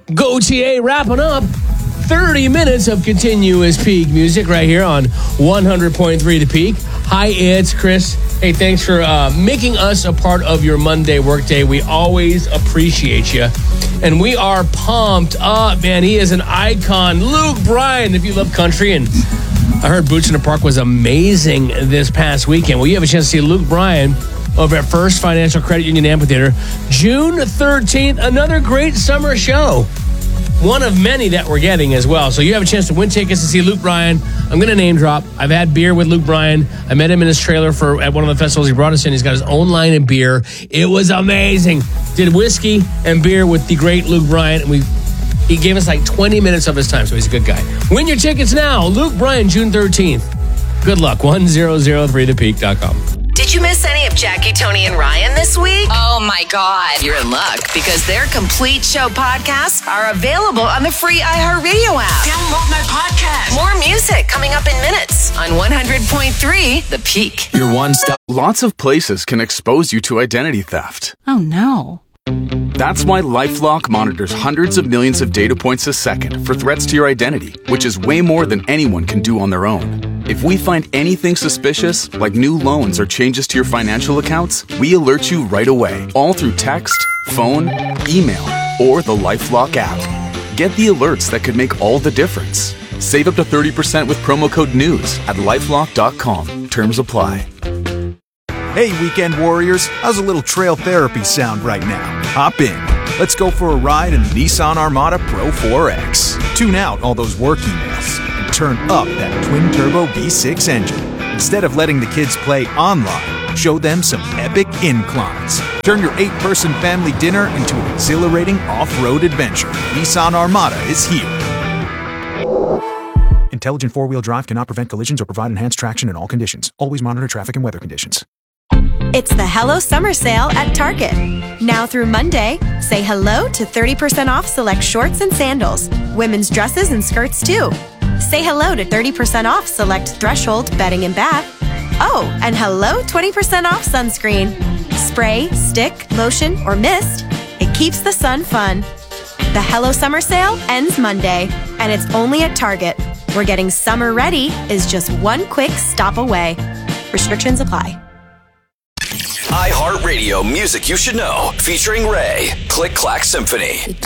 Gautier wrapping up 30 minutes of continuous Peak music right here on 100.3 The Peak. Hi, it's Chris. Hey, thanks for making us a part of your Monday workday. We always appreciate you. And we are pumped up, man. He is an icon. Luke Bryan, if you love country. And I heard Boots in the Park was amazing this past weekend. Well, you have a chance to see Luke Bryan over at First Financial Credit Union Amphitheater. June 13th, another great summer show. One of many that we're getting as well. So you have a chance to win tickets to see Luke Bryan. I'm going to name drop. I've had beer with Luke Bryan. I met him in his trailer at one of the festivals. He brought us in. He's got his own line of beer. It was amazing. Did whiskey and beer with the great Luke Bryan. And he gave us like 20 minutes of his time, so he's a good guy. Win your tickets now. Luke Bryan, June 13th. Good luck. 1003thepeak.com. Did you miss any of Jackie, Tony, and Ryan this week? Oh my God. You're in luck because their complete show podcasts are available on the free iHeartRadio app. Download my podcast. More music coming up in minutes on 100.3 The Peak. Your one stop. Lots of places can expose you to identity theft. Oh no. That's why LifeLock monitors hundreds of millions of data points a second for threats to your identity, which is way more than anyone can do on their own. If we find anything suspicious, like new loans or changes to your financial accounts, we alert you right away, all through text, phone, email, or the LifeLock app. Get the alerts that could make all the difference. Save up to 30% with promo code NEWS at LifeLock.com. Terms apply. Hey, weekend warriors, how's a little trail therapy sound right now? Hop in. Let's go for a ride in the Nissan Armada Pro 4X. Tune out all those work emails and turn up that twin-turbo V6 engine. Instead of letting the kids play online, show them some epic inclines. Turn your 8-person family dinner into an exhilarating off-road adventure. Nissan Armada is here. Intelligent four-wheel drive cannot prevent collisions or provide enhanced traction in all conditions. Always monitor traffic and weather conditions. It's the Hello Summer Sale at Target. Now through Monday, say hello to 30% off select shorts and sandals, women's dresses and skirts too. Say hello to 30% off select Threshold bedding and bath. Oh, and hello 20% off sunscreen. Spray, stick, lotion, or mist. It keeps the sun fun. The Hello Summer Sale ends Monday, and it's only at Target, where getting summer ready is just one quick stop away. Restrictions apply. iHeartRadio Music You Should Know, featuring Ray. Click Clack Symphony.